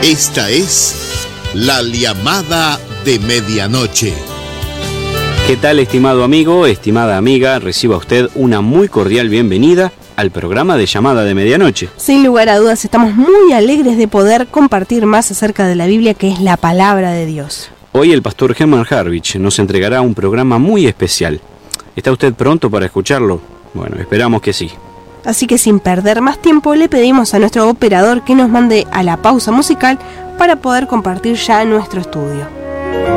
Esta es la llamada de medianoche. ¿Qué tal, estimado amigo, estimada amiga? Reciba usted una muy cordial bienvenida al programa de Llamada de Medianoche. Sin lugar a dudas, estamos muy alegres de poder compartir más acerca de la Biblia, que es la palabra de Dios. Hoy el pastor Herman Harvich nos entregará un programa muy especial. ¿Está usted pronto para escucharlo? Bueno, esperamos que sí. Así que sin perder más tiempo, le pedimos a nuestro operador que nos mande a la pausa musical para poder compartir ya nuestro estudio.